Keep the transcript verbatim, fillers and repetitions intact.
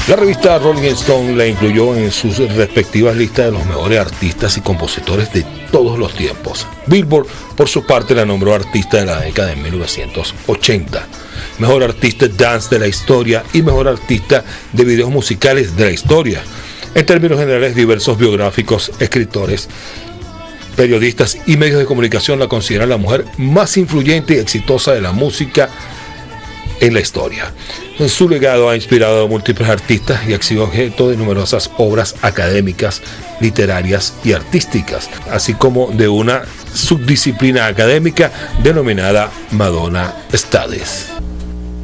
La revista Rolling Stone la incluyó en sus respectivas listas de los mejores artistas y compositores de todos los tiempos. Billboard, por su parte, la nombró artista de la década de mil novecientos ochenta, mejor artista dance de la historia y mejor artista de videos musicales de la historia. En términos generales, diversos biográficos, escritores, periodistas y medios de comunicación la consideran la mujer más influyente y exitosa de la música en la historia. Su legado ha inspirado a múltiples artistas y ha sido objeto de numerosas obras académicas, literarias y artísticas, así como de una subdisciplina académica denominada Madonna Studies.